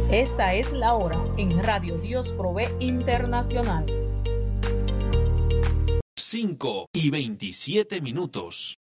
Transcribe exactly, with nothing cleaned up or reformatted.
Esta es la hora en Radio Dios Provee Internacional. cinco y veintisiete minutos.